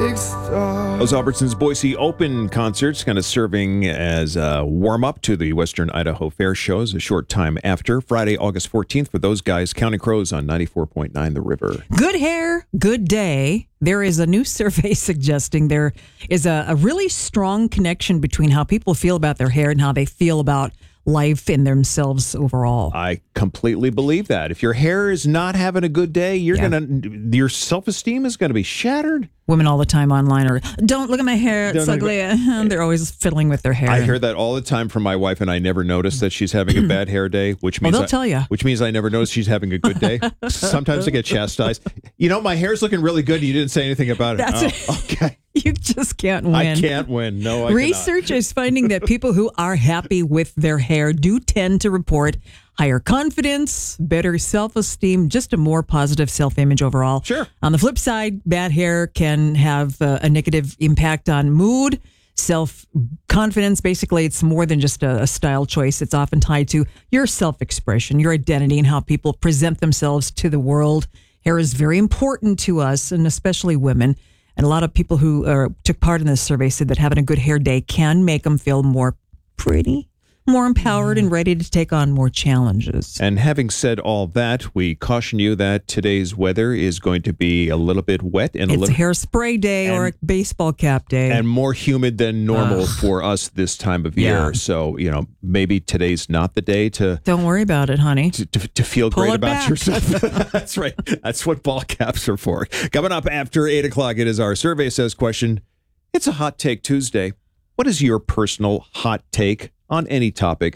big star. Those Albertsons Boise Open concerts kind of serving as a warm-up to the Western Idaho Fair shows a short time after. Friday, August 14th for those guys. Counting Crows on 94.9 The River. Good hair, good day. There is a new survey suggesting there is a really strong connection between how people feel about their hair and how they feel about life and themselves overall. I completely believe that. If your hair is not having a good day, your self-esteem is going to be shattered. Women all the time online are, don't look at my hair, it's ugly. They're always fiddling with their hair. I hear that all the time from my wife, and I never notice that she's having a bad hair day, which means they'll tell you. Which means I never notice she's having a good day. Sometimes I get chastised. You know, my hair's looking really good. You didn't say anything about it. That's okay. You just can't win. I can't win. No, I Research cannot. is finding that people who are happy with their hair do tend to report higher confidence, better self-esteem, just a more positive self-image overall. Sure. On the flip side, bad hair can have a negative impact on mood, self-confidence. Basically, it's more than just a style choice. It's often tied to your self-expression, your identity, and how people present themselves to the world. Hair is very important to us, and especially women. And a lot of people who took part in this survey said that having a good hair day can make them feel more pretty, more empowered, and ready to take on more challenges. And having said all that, we caution you that today's weather is going to be a little bit wet and It's a hairspray day or a baseball cap day. and more humid than normal for us this time of year. Yeah. So, you know, maybe today's not the day to Don't worry about it, honey. to feel Pull great it about back. yourself. That's right. That's what ball caps are for. Coming up after 8 o'clock, it is our Survey Says question. It's a Hot Take Tuesday. What is your personal hot take on any topic?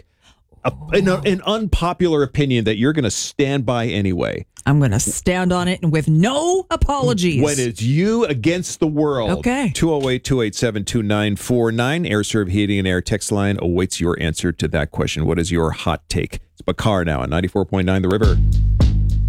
An unpopular opinion that you're going to stand by anyway. I'm going to stand on it and with no apologies. When it's you against the world. Okay. 208-287-2949. AirServe Heating and Air text line awaits your answer to that question. What is your hot take? It's Bakar now on 94.9 The River.